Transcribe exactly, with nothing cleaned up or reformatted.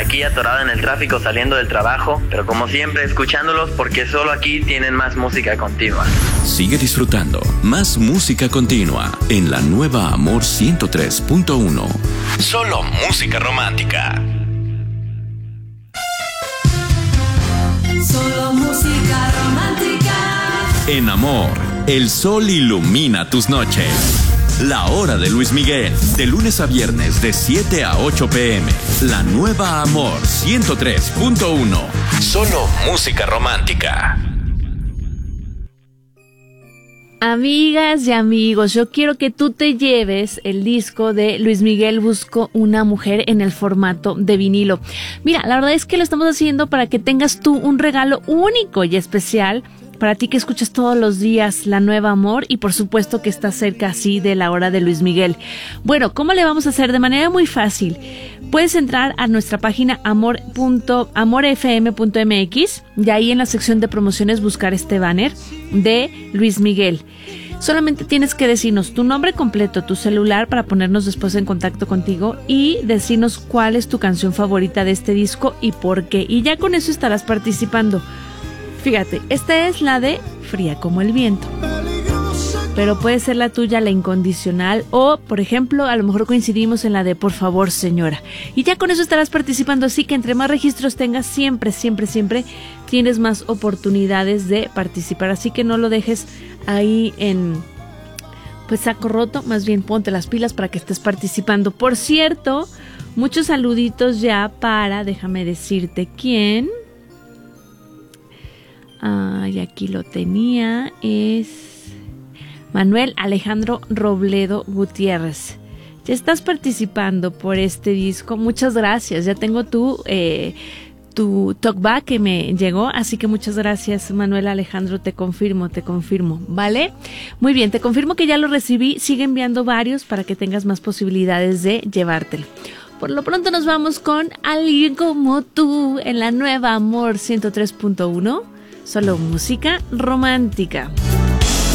aquí atorado en el tráfico saliendo del trabajo, pero como siempre escuchándolos porque solo aquí tienen más música continua. Sigue disfrutando más música continua en la nueva Amor ciento tres punto uno. Solo música romántica. Solo música romántica. En Amor, el sol ilumina tus noches. La hora de Luis Miguel, de lunes a viernes de siete a ocho pm. La nueva Amor ciento tres punto uno. Solo música romántica. Amigas y amigos, yo quiero que tú te lleves el disco de Luis Miguel Busco una mujer en el formato de vinilo. Mira, la verdad es que lo estamos haciendo para que tengas tú un regalo único y especial para ti que escuchas todos los días La Nueva Amor y por supuesto que estás cerca así de la hora de Luis Miguel. Bueno, ¿cómo le vamos a hacer? De manera muy fácil. Puedes entrar a nuestra página amor f m punto m x y ahí en la sección de promociones buscar este banner de Luis Miguel. Solamente tienes que decirnos tu nombre completo, tu celular para ponernos después en contacto contigo y decirnos cuál es tu canción favorita de este disco y por qué. Y ya con eso estarás participando. Fíjate, esta es la de Fría como el viento, pero puede ser la tuya, la incondicional, o por ejemplo, a lo mejor coincidimos en la de Por favor señora, y ya con eso estarás participando, así que entre más registros tengas, siempre, siempre, siempre tienes más oportunidades de participar, así que no lo dejes ahí en pues saco roto, más bien ponte las pilas para que estés participando. Por cierto, muchos saluditos ya para, déjame decirte quién. Ay, aquí lo tenía, es Manuel Alejandro Robledo Gutiérrez. Ya estás participando por este disco, muchas gracias, ya tengo tu, eh, tu talkback que me llegó, así que muchas gracias Manuel Alejandro, te confirmo, te confirmo, ¿vale? Muy bien, te confirmo que ya lo recibí, sigue enviando varios para que tengas más posibilidades de llevártelo. Por lo pronto nos vamos con Alguien como tú en la nueva Amor ciento tres punto uno. Solo música romántica.